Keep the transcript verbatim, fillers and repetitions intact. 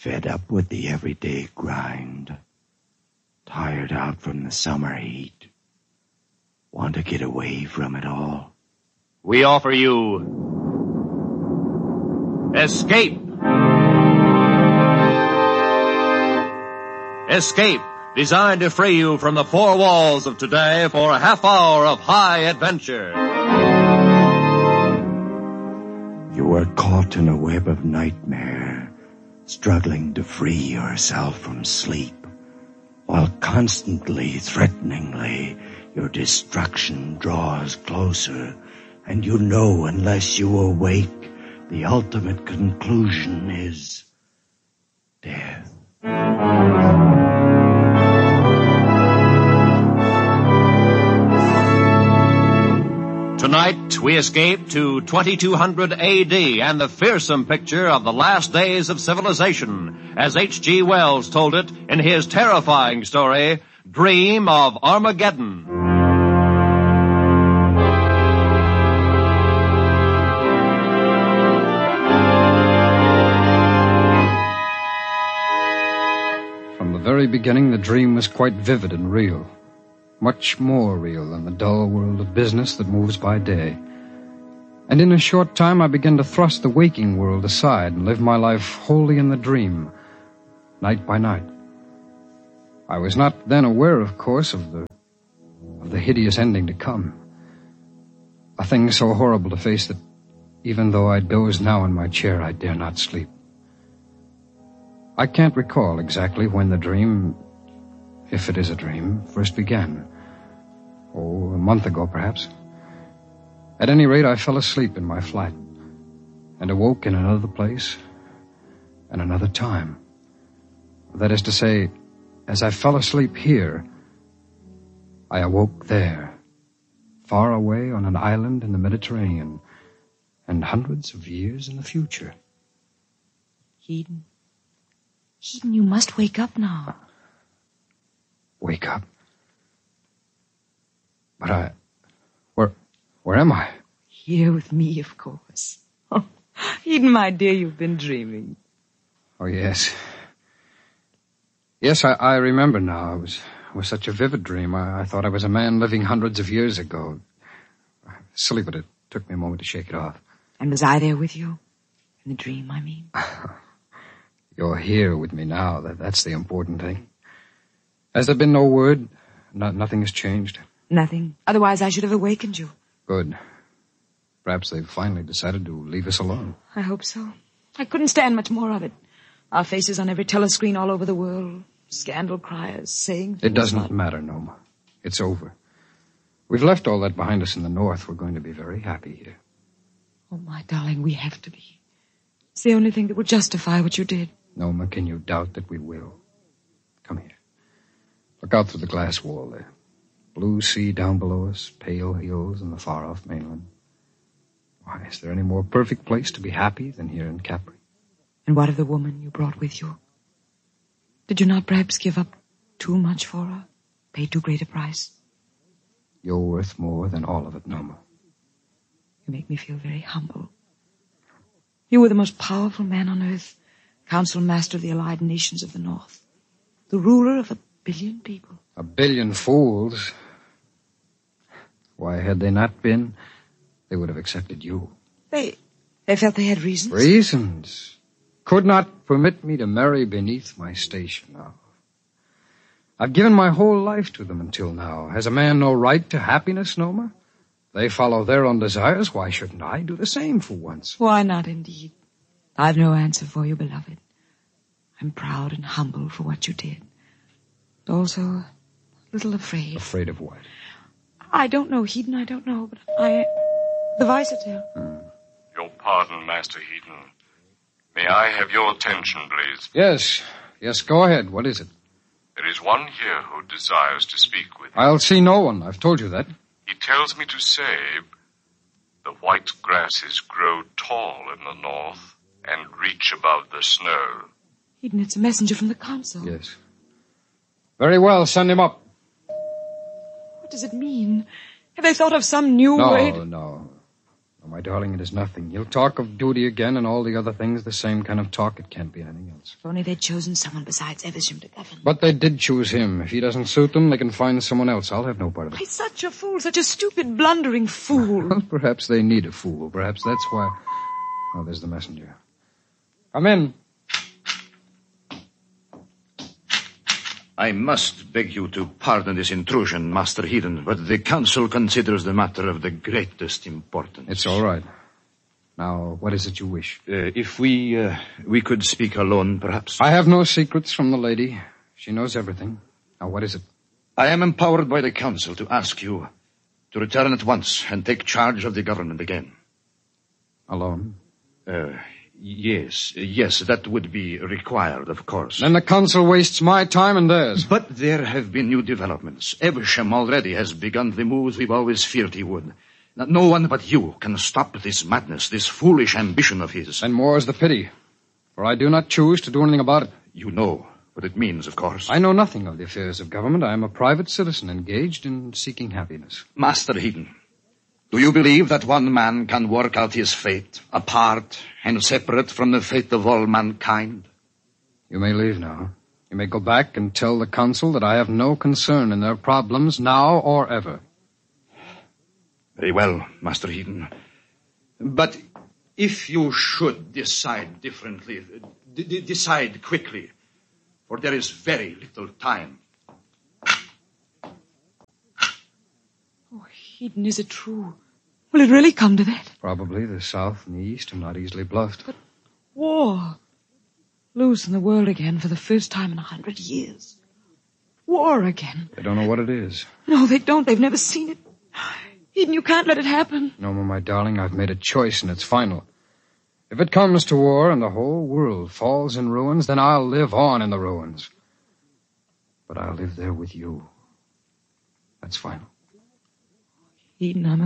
Fed up with the everyday grind. Tired out from the summer heat. Want to get away from it all. We offer you Escape. Escape, designed to free you from the four walls of today for a half hour of high adventure. You are caught in a web of nightmare, struggling to free yourself from sleep, while constantly, threateningly, your destruction draws closer, and you know unless you awake, the ultimate conclusion is death. Tonight, we escape to twenty-two hundred A D and the fearsome picture of the last days of civilization, as H G Wells told it in his terrifying story, Dream of Armageddon. From the very beginning, the dream was quite vivid and real. Much more real than the dull world of business that moves by day. And in a short time I began to thrust the waking world aside and live my life wholly in the dream, night by night. I was not then aware, of course, of the of the hideous ending to come. A thing so horrible to face that even though I doze now in my chair, I dare not sleep. I can't recall exactly when the dream, if it is a dream, first began. Oh, a month ago, perhaps. At any rate, I fell asleep in my flat and awoke in another place and another time. That is to say, as I fell asleep here, I awoke there, far away on an island in the Mediterranean, and hundreds of years in the future. Eden. Eden, you must wake up now. Wake up? But I... Where... Where am I? Here with me, of course. Oh, Eden, my dear, you've been dreaming. Oh, yes. Yes, I, I remember now. It was, it was such a vivid dream. I, I thought I was a man living hundreds of years ago. Silly, but it took me a moment to shake it off. And was I there with you? In the dream, I mean. You're here with me now. That, that's the important thing. Has there been no word? No, nothing has changed? Nothing. Otherwise, I should have awakened you. Good. Perhaps they've finally decided to leave us alone. I hope so. I couldn't stand much more of it. Our faces on every telescreen all over the world. Scandal criers saying things. It doesn't like... matter, Noma. It's over. We've left all that behind us in the north. We're going to be very happy here. Oh, my darling, we have to be. It's the only thing that will justify what you did. Noma, can you doubt that we will? Come here. Look out through the glass wall there. Blue sea down below us, pale hills and the far-off mainland. Why, is there any more perfect place to be happy than here in Capri? And what of the woman you brought with you? Did you not perhaps give up too much for her? Pay too great a price? You're worth more than all of it, Noma. You make me feel very humble. You were the most powerful man on earth, council master of the allied nations of the North, the ruler of a billion people. A billion fools? Why, had they not been, they would have accepted you. They, they felt they had reasons? Reasons? Could not permit me to marry beneath my station now. I've given my whole life to them until now. Has a man no right to happiness, Noma? They follow their own desires. Why shouldn't I do the same for once? Why not, indeed? I've no answer for you, beloved. I'm proud and humble for what you did. But also a little afraid. Afraid of what? I don't know, Hedon, I don't know, but I... The Vicetel. Hmm. Your pardon, Master Hedon. May I have your attention, please? Yes. Yes, go ahead. What is it? There is one here who desires to speak with you. I'll see no one. I've told you that. He tells me to say the white grasses grow tall in the north and reach above the snow. Hedon, it's a messenger from the council. Yes. Very well, send him up. What does it mean? Have they thought of some new no, way? No, no. Oh, my darling, it is nothing. You'll talk of duty again and all the other things, the same kind of talk. It can't be anything else. If only they'd chosen someone besides Evesham to govern. But they did choose him. If he doesn't suit them, they can find someone else. I'll have no part of it. He's such a fool, such a stupid, blundering fool. Well, perhaps they need a fool. Perhaps that's why... Oh, there's the messenger. Come in. I must beg you to pardon this intrusion, Master Heaton, but the council considers the matter of the greatest importance. It's all right. Now, what is it you wish? Uh, if we, uh, we could speak alone, perhaps. I have no secrets from the lady. She knows everything. Now, what is it? I am empowered by the council to ask you to return at once and take charge of the government again. Alone? Uh, yes, yes, that would be required, of course. Then the council wastes my time and theirs. But there have been new developments. Evesham already has begun the moves we've always feared he would. Now, no one but you can stop this madness, this foolish ambition of his. And more is the pity, for I do not choose to do anything about it. You know what it means, of course. I know nothing of the affairs of government. I am a private citizen engaged in seeking happiness. Master Heaton, do you believe that one man can work out his fate, apart and separate from the fate of all mankind? You may leave now. You may go back and tell the council that I have no concern in their problems now or ever. Very well, Master Heaton. But if you should decide differently, d- d- decide quickly, for there is very little time. Oh, Heaton, is it true? Will it really come to that? Probably the South and the East are not easily bluffed. But war. Loose in the world again for the first time in a hundred years. War again. They don't know what it is. No, they don't. They've never seen it. Eden, you can't let it happen. No, my darling, I've made a choice and it's final. If it comes to war and the whole world falls in ruins, then I'll live on in the ruins. But I'll live there with you. That's final. Eden, I'm